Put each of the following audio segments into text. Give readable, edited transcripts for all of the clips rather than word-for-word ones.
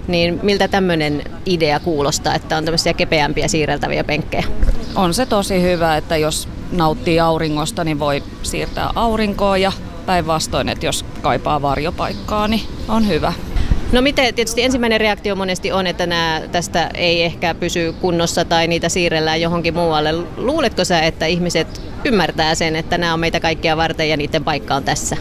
Niin miltä tämmöinen idea kuulostaa, että on tämmöisiä kepeämpiä siirreltäviä penkkejä? On se tosi hyvä, että jos nauttii auringosta, niin voi siirtää aurinkoon ja päinvastoin, että jos kaipaa varjopaikkaa, niin on hyvä. No miten, tietysti ensimmäinen reaktio monesti on, että tästä ei ehkä pysy kunnossa tai niitä siirrellään johonkin muualle. Luuletko sä, että ihmiset ymmärtää sen, että nämä on meitä kaikkia varten ja niiden paikka on tässä?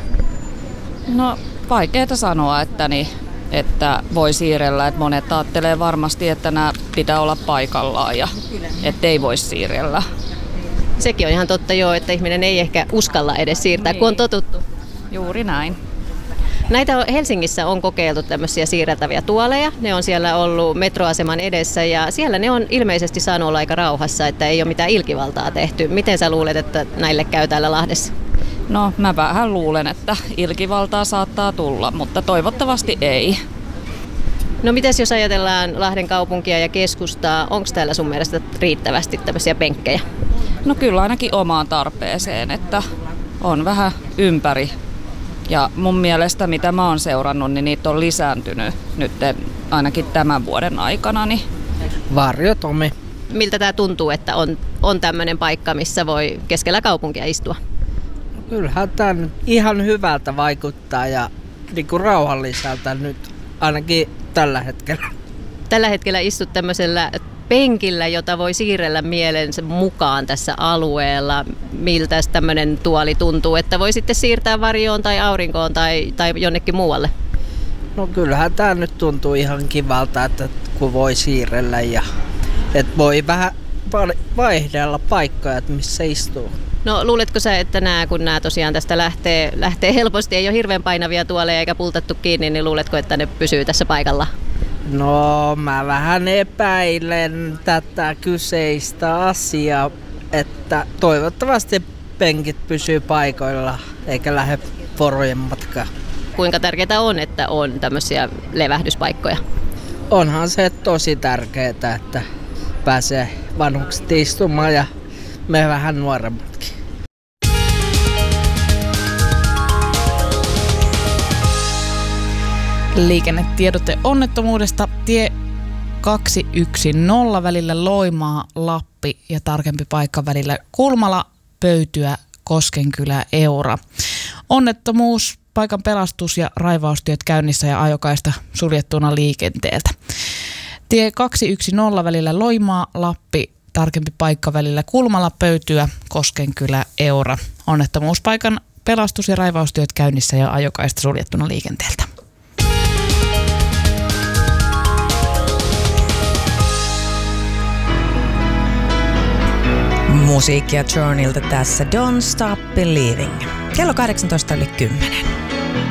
No vaikeaa sanoa, että voi siirrellä. Että monet ajattelee varmasti, että nämä pitää olla paikallaan ja ettei voi siirrellä. Sekin on ihan totta joo, että ihminen ei ehkä uskalla edes siirtää, kun on totuttu. Juuri näin. Näitä Helsingissä on kokeiltu tämmöisiä siirreltäviä tuoleja. Ne on siellä ollut metroaseman edessä ja siellä ne on ilmeisesti saanut olla aika rauhassa, että ei ole mitään ilkivaltaa tehty. Miten sä luulet, että näille käy täällä Lahdessa? No mä vähän luulen, että ilkivaltaa saattaa tulla, mutta toivottavasti ei. No mites jos ajatellaan Lahden kaupunkia ja keskustaa, onko täällä sun mielestä riittävästi tämmöisiä penkkejä? No kyllä ainakin omaan tarpeeseen, että on vähän ympäri. Ja mun mielestä, mitä mä oon seurannut, niin niitä on lisääntynyt nyt ainakin tämän vuoden aikana. Niin. Varjo Tomi. Miltä tää tuntuu, että on tämmöinen paikka, missä voi keskellä kaupunkia istua? Kyllähän tää nyt ihan hyvältä vaikuttaa ja niinku rauhalliselta nyt ainakin tällä hetkellä. Tällä hetkellä istut tämmöisellä penkillä, jota voi siirrellä mielensä mukaan tässä alueella. Miltä tämmöinen tuoli tuntuu, että voi sitten siirtää varjoon tai aurinkoon tai jonnekin muualle? No kyllähän tää nyt tuntuu ihan kivalta, että kun voi siirrellä ja että voi vähän vaihdella paikkoja, että missä istuu. No luuletko sä, että kun nämä tosiaan tästä lähtee helposti, ei ole hirveän painavia tuoleja eikä pultattu kiinni, niin luuletko, että ne pysyy tässä paikalla? No mä vähän epäilen tätä kyseistä asiaa, että toivottavasti penkit pysyy paikoilla eikä lähde porojen matkaan. Kuinka tärkeää on, että on tämmöisiä levähdyspaikkoja? Onhan se tosi tärkeää, että pääsee vanhukset istumaan ja me vähän nuoremmatkin. Liikennetiedote onnettomuudesta tie 210 välillä Loimaa, Lappi ja tarkempi paikka välillä Kulmala, Pöytyä, Koskenkylä, Eura. Onnettomuus, paikan pelastus- ja raivaustyöt käynnissä ja ajokaista suljettuna liikenteeltä. Tie 210 välillä Loimaa, Lappi, tarkempi paikka välillä Kulmala, Pöytyä, Koskenkylä, Eura. Onnettomuuspaikan pelastus- ja raivaustyöt käynnissä ja ajokaista suljettuna liikenteeltä. Musiikkia Journalta tässä Don't Stop Believing. Kello 18:10.